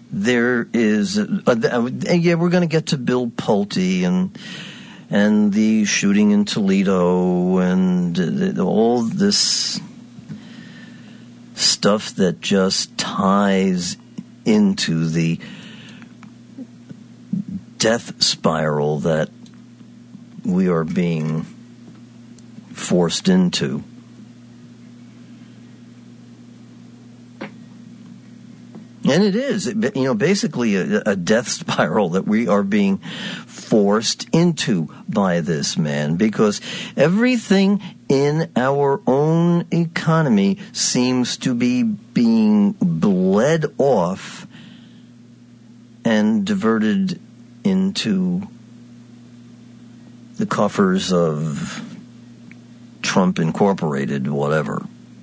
there is, we're going to get to Bill Pulte and the shooting in Toledo and all this stuff that just ties into the death spiral that we are being forced into. And it is, basically a death spiral that we are being forced into by this man, because everything in our own economy seems to be being bled off and diverted into the coffers of Trump Incorporated, whatever.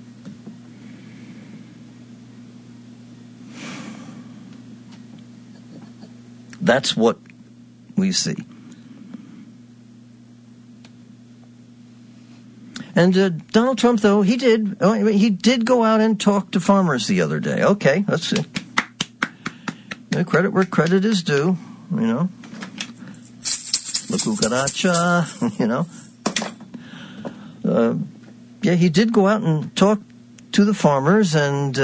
That's what we see. And Donald Trump, though, he did go out and talk to farmers the other day. Okay, that's it. Credit where credit is due, La cucaracha, he did go out and talk to the farmers, and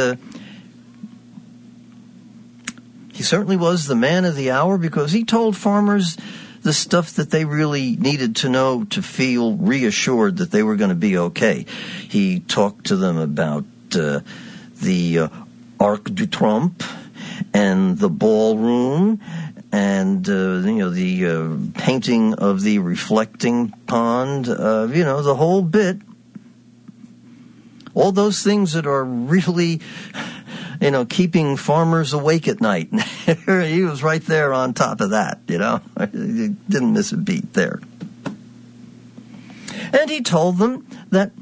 he certainly was the man of the hour, because he told farmers the stuff that they really needed to know to feel reassured that they were going to be okay. He talked to them about the Arc de Triomphe and the ballroom and the painting of the reflecting pond, the whole bit. All those things that are really, keeping farmers awake at night. He was right there on top of that, He didn't miss a beat there. And he told them that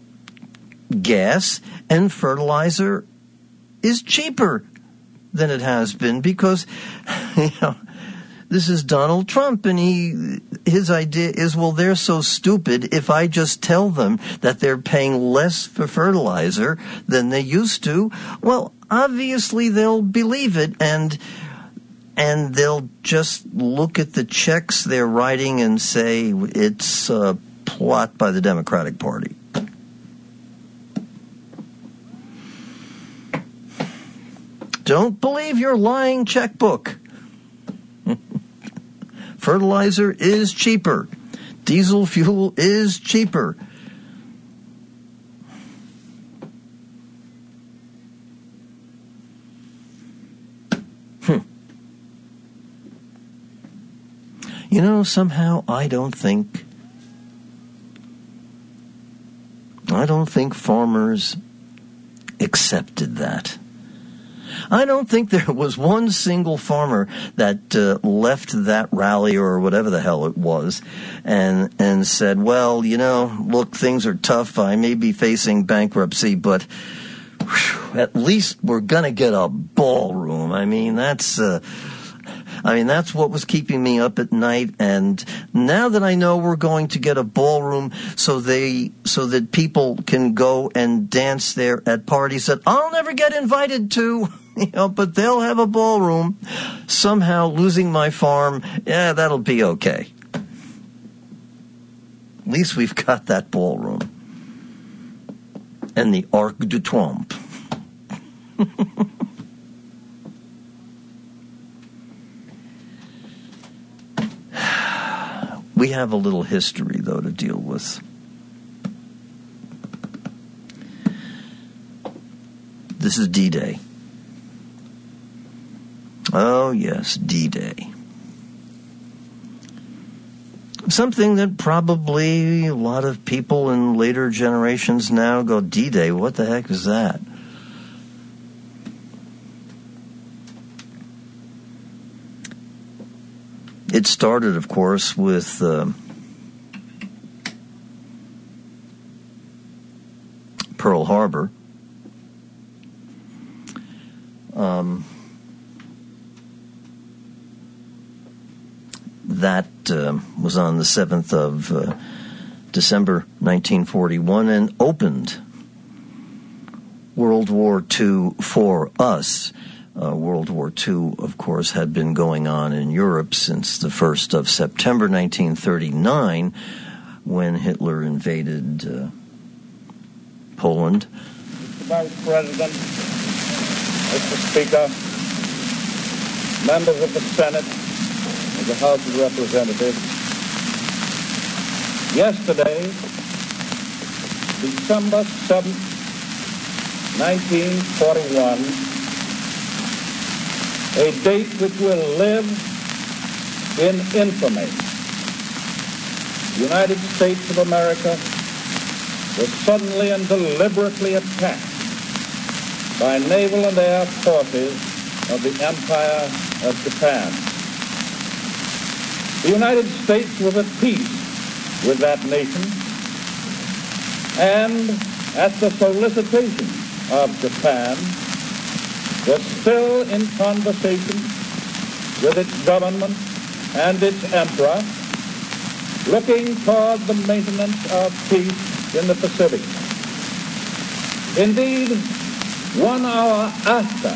gas and fertilizer is cheaper than it has been, because, this is Donald Trump, and his idea is, well, they're so stupid. If I just tell them that they're paying less for fertilizer than they used to, well, obviously they'll believe it, and they'll just look at the checks they're writing and say it's a plot by the Democratic Party. Don't believe your lying checkbook. Fertilizer is cheaper. Diesel fuel is cheaper. Somehow I don't think farmers accepted that. I don't think there was one single farmer that left that rally or whatever the hell it was and said, well, look, things are tough. I may be facing bankruptcy, but at least we're going to get a ballroom. That's what was keeping me up at night. And now that I know we're going to get a ballroom so that people can go and dance there at parties that I'll never get invited to, but they'll have a ballroom. Somehow losing my farm, that'll be okay. At least we've got that ballroom. And the Arc de Triomphe. We have a little history, though, to deal with. This is D-Day. Oh, yes, D-Day. Something that probably a lot of people in later generations now go, D-Day, what the heck is that? It started, of course, with Pearl Harbor. That was on the 7th of December 1941 and opened World War II for us. World War II, of course, had been going on in Europe since the 1st of September 1939, when Hitler invaded Poland. Mr. Vice President, Mr. Speaker, members of the Senate, of the House of Representatives, yesterday, December 7th, 1941, a date which will live in infamy. The United States of America was suddenly and deliberately attacked by naval and air forces of the Empire of Japan. The United States was at peace with that nation, and at the solicitation of Japan, was still in conversation with its government and its emperor, looking toward the maintenance of peace in the Pacific. Indeed, 1 hour after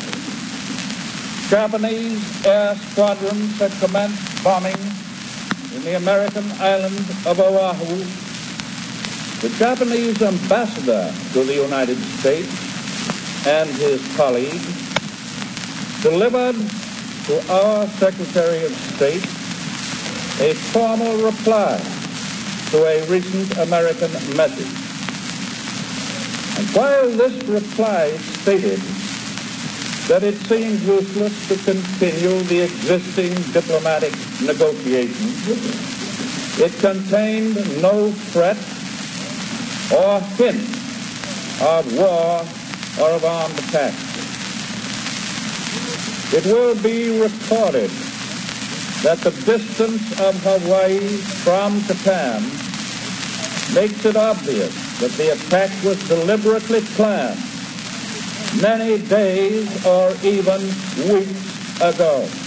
Japanese air squadrons had commenced bombing in the American island of Oahu, the Japanese ambassador to the United States and his colleague delivered to our Secretary of State a formal reply to a recent American message. And while this reply stated that it seemed useless to continue the existing diplomatic negotiations, it contained no threat or hint of war or of armed attack. It will be recorded that the distance of Hawaii from Japan makes it obvious that the attack was deliberately planned many days or even weeks ago.